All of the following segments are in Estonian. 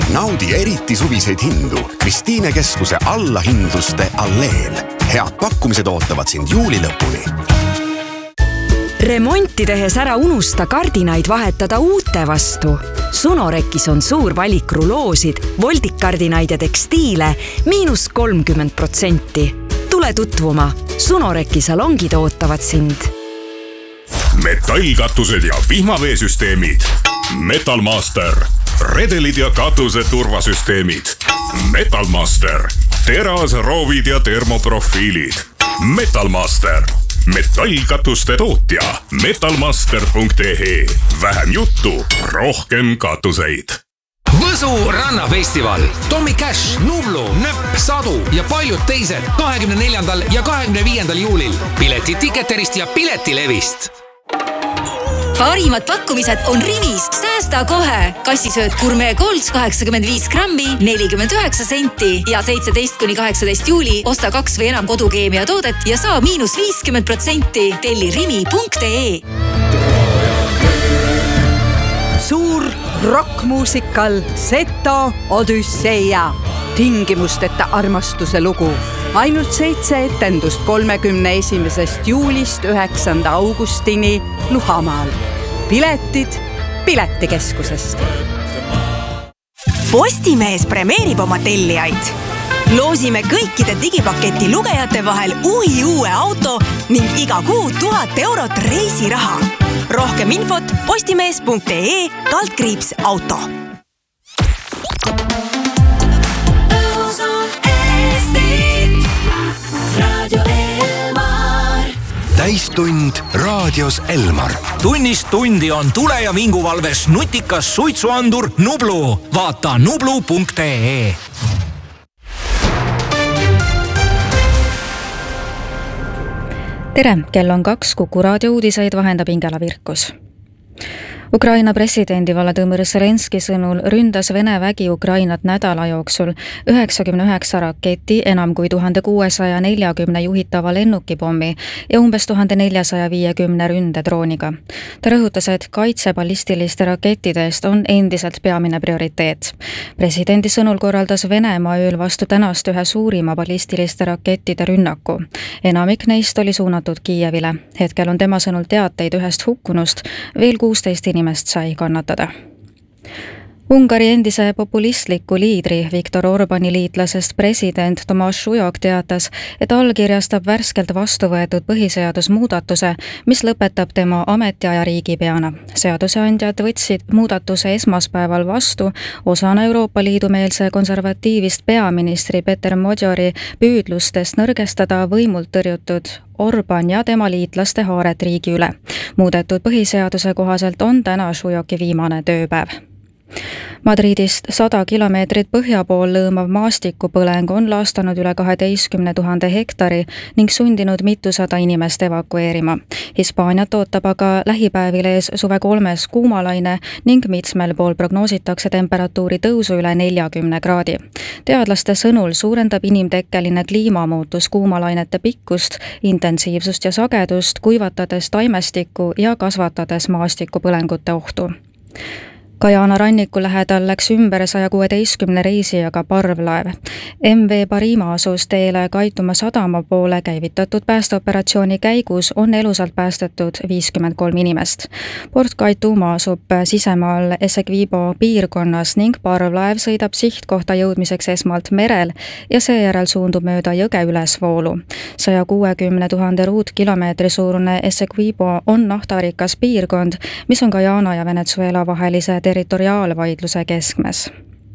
Naudi eriti suviseid hindu Kristiine keskuse allahindluste alleel. Head pakkumised ootavad sind juuli lõpuni. Remonti tehes ära unusta kardinaid vahetada uute vastu. Sunorekis on suur valik ruloosid, voldikkardinaid ja tekstiile –30%. Tule tutvuma. Sunoreki salongid ootavad sind. Metallkatused ja vihmaveesüsteemid. Metalmaster. Redelid ja katuse turvasüsteemid. Metalmaster. Terasroovid ja termoprofiilid. Metalmaster. Metallkatuste tootja. Metalmaster.ee. Vähem juttu, rohkem katuseid. Võsu rannafestival. Tommy Cash, Nublu, Nöpp, Sadu ja paljud teised 24. ja 25. juulil. Pileti Ticketerist ja Piletilevist. Parimad pakkumised on Rimis. Säästa kohe. Kassisööt Gourmet Golds 85 grammi, 49 senti ja 17–18 juuli osta 2 või enam kodukeemia toodet ja saa –50%. Telli rimi.ee. Suur rockmuusikal Seto Odüsseia. Tingimusteta armastuse lugu. Ainult 7 etendust 31. juulist 9. augustini Luhamaal. Piletid Piletikeskusest. Postimees premeerib oma tellijaid. Loosime kõikide digipaketi lugejate vahel uue auto ning iga kuu 1000 eurot reisiraha. Rohkem infot postimees.ee/auto. Täistund raadios Elmar. Tunnist tundi on tule- ja vinguvalves nutikas suitsuandur Nublu. Vaata nublu.ee. Tere, kell on 2, Kuku raadio uudiseid vahendab Ingela Virkus. Ukraina presidendi Volodõmõr Zelenski sõnul ründas Vene vägi Ukrainat nädala jooksul 99 raketi, enam kui 1640 juhitava lennukipommi ja umbes 1450 ründedrooniga. Ta rõhutas, et kaitse ballistiliste rakettide eest on endiselt peamine prioriteet. Presidendi sõnul korraldas Venemaa ööl vastu tänast ühe suurima ballistiliste rakettide rünnaku. Enamik neist oli suunatud Kiievile. Hetkel on tema sõnul teateid ühest hukkunust, veel 16 inimest sai kannatada. Ungari endise populistliku liidri Viktor Orbani liitlasest president Tomaš Ujok teatas, et allkirjastab värskelt vastu võetud põhiseadusmuudatuse, mis lõpetab tema ametiaja riigipeana. Seaduseandjad võtsid muudatuse esmaspäeval vastu osana Euroopa Liidu meelse konservatiivist peaministri Peter Modjori püüdlustest nõrgestada võimult tõrjutud Orban ja tema liitlaste haaret riigi üle. Muudetud põhiseaduse kohaselt on täna Ujoki viimane tööpäev. Madridist 100 kilomeetrit põhja pool lõõmav maastikupõleng on laastanud üle 12 000 hektari ning sundinud mitusada inimest evakueerima. Hispaaniat ootab aga lähipäevil ees suve 3. kuumalaine ning mitmel pool prognoositakse temperatuuri tõusu üle 40 kraadi. Teadlaste sõnul suurendab inimtekkeline kliimamuutus kuumalainete pikkust, intensiivsust ja sagedust, kuivatades taimestikku ja kasvatades maastikupõlengute ohtu. Guyana ranniku lähedal läks ümber 116 reisijaga parvlaev. MV Parima asus teele Kaituma sadama poole käivitatud päästeoperatsiooni käigus on elusalt päästetud 53 inimest. Port Kaituma asub sisemaal Essequibo piirkonnas ning parvlaev sõidab sihtkohta jõudmiseks esmalt merel ja seejärel suundub mööda jõge ülesvoolu. 160 000 ruutkilomeetri suurune Essequibo on naftarikas piirkond, mis on Guyana ja Venezuela vahelise territoriaalvaidluse keskmes.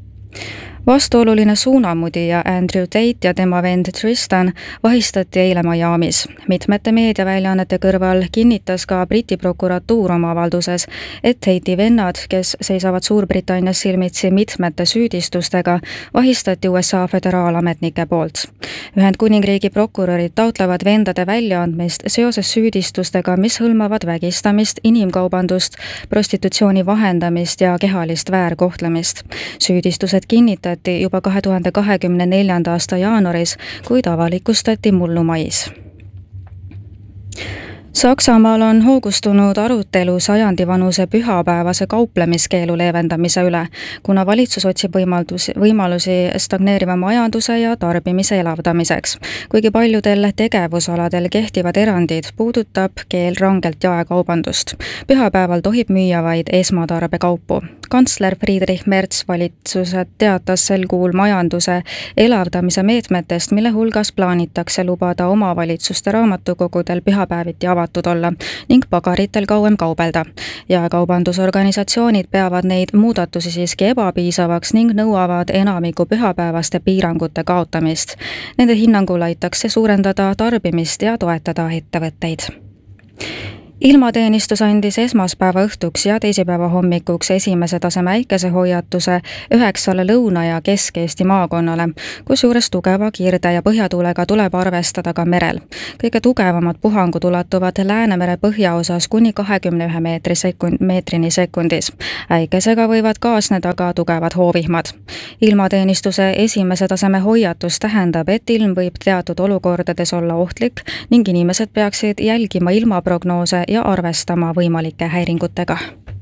Vastuoluline suunamudija Andrew Tate ja tema vend Tristan vahistati eile Miamis. Mitmete meediaväljaannete kõrval kinnitas ka Briti prokuratuur oma avalduses, et Tate'i vennad, kes seisavad Suurbritannias silmitsi mitmete süüdistustega, vahistati USA föderaalametnike poolt. Ühendkuningriigi prokurörid taotlevad vendade väljaandmist seoses süüdistustega, mis hõlmavad vägistamist, inimkaubandust, prostitutsiooni vahendamist ja kehalist väärkohtlemist. Süüdistused kinnitati juba 2024. aasta jaanuaris, kuid avalikustati mullu mais. Saksamaal on hoogustunud arutelu sajandivanuse pühapäevase kauplemiskeelu leevendamise üle, kuna valitsus otsib võimalusi stagneeriva majanduse ja tarbimise elavdamiseks. Kuigi paljudel tegevusaladel kehtivad erandid, puudutab keel rangelt jaekaubandust. Pühapäeval tohib müüa vaid esmatarbekaupu. Kantsler Friedrich Merz valitsused teatas sel kuul majanduse elavdamise meetmetest, mille hulgas plaanitakse lubada omavalitsuste raamatukogudel pühapäeviti avatud olla ning pagaritel kauem kaubelda. Ja kaubandusorganisatsioonid peavad neid muudatusi siiski ebapiisavaks ning nõuavad enamiku pühapäevaste piirangute kaotamist. Nende hinnangul aitaks see suurendada tarbimist ja toetada ettevõtteid. Ilmateenistus andis esmaspäeva õhtuks ja teisipäeva hommikuks esimese taseme äikesehoiatuse 9 Lõuna- ja Kesk-Eesti maakonnale, kusjuures tugeva kirde ja põhjatuulega tuleb arvestada ka merel. Kõige tugevamad puhangud ulatuvad Läänemere põhjaosas kuni 21 meetrini sekundis. Äikesega võivad kaasneda ka tugevad hoovihmad. Ilmateenistuse esimese taseme hoiatus tähendab, et ilm võib teatud olukordades olla ohtlik ning inimesed peaksid jälgima ilmaprognoose ja arvestama võimalike häiringutega.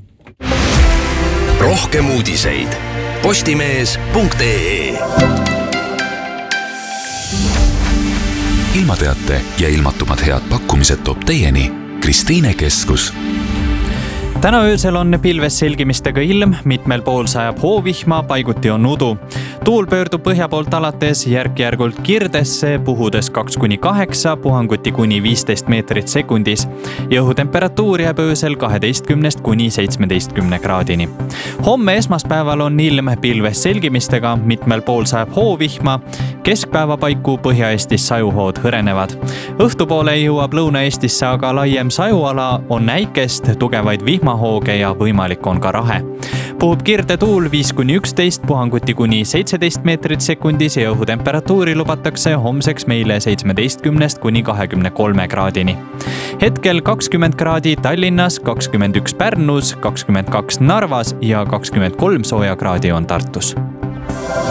Rohkem uudiseid postimees.ee. Ilmateate ja ilmatumad head pakkumised toob teieni Kristiine Keskus. Täna öösel on pilves selgimistega ilm, mitmel pool sajab hoovihma, paiguti on udu. Tuul pöördub põhja poolt alates järk-järgult kirdesse, puhudes 2-8, puhanguti kuni 15 meetrit sekundis. Ja õhutemperatuur jääb öösel 12-17 kraadini. Homme esmaspäeval on ilm pilves selgimistega, mitmel pool sajab hoovihma, keskpäeva paiku Põhja-Eestis sajuhood hõrenevad. Õhtupoole jõuab Lõuna-Eestisse aga laiem sajuala, on äikest, tugevaid vihmahooge ja võimalik on ka rahe. Puhub kirde tuul 5-11, puhanguti kuni 17 meetrit sekundis ja õhutemperatuuri lubatakse homseks meile 17-23 kraadini. Hetkel 20 kraadi Tallinnas, 21 Pärnus, 22 Narvas ja 23 sooja kraadi on Tartus.